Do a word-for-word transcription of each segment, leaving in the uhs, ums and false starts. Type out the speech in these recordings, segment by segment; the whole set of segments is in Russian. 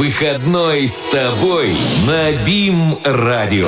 Выходной с тобой на БИМ-радио.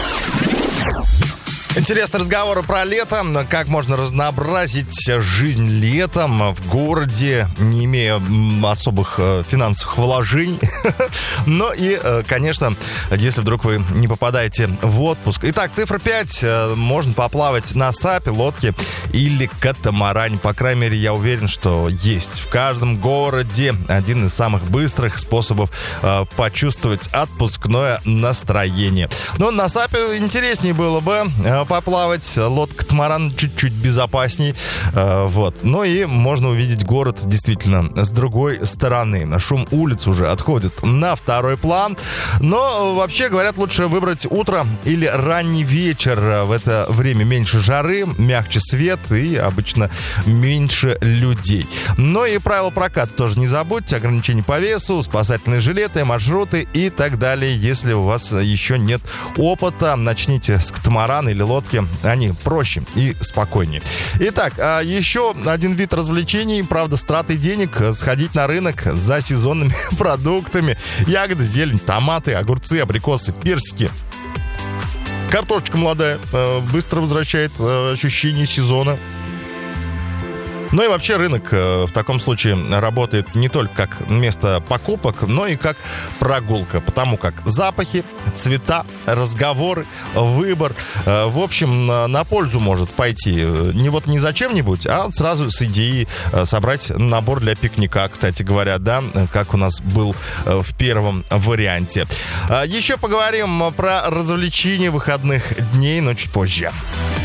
Интересный разговор про лето. Как можно разнообразить жизнь летом в городе, не имея особых финансовых вложений. Но и, конечно, если вдруг вы не попадаете в отпуск. Итак, цифра пять. Можно поплавать на сапе, лодке или катамаране. По крайней мере, я уверен, что есть в каждом городе один из самых быстрых способов почувствовать отпускное настроение. Но на сапе интереснее было бы поплавать, лодка-катамаран чуть-чуть безопасней, вот. Ну и можно увидеть город действительно с другой стороны. Шум улиц уже отходит на второй план. Но вообще, говорят, лучше выбрать утро или ранний вечер. В это время меньше жары, мягче свет и обычно меньше людей. Но и правила проката тоже не забудьте. Ограничения по весу, спасательные жилеты, маршруты и так далее. Если у вас еще нет опыта, начните с катамарана или лодки. Они проще и спокойнее. Итак, еще один вид развлечений, правда, с тратой денег. Сходить на рынок за сезонными продуктами. Ягоды, зелень, томаты, огурцы, абрикосы, персики. Картошечка молодая быстро возвращает ощущение сезона. Ну и вообще рынок в таком случае работает не только как место покупок, но и как прогулка. Потому как запахи, цвета, разговоры, выбор, в общем, на пользу может пойти. Не вот не зачем-нибудь, а сразу с идеей собрать набор для пикника, кстати говоря, да, как у нас был в первом варианте. Еще поговорим про развлечения выходных дней, но чуть позже.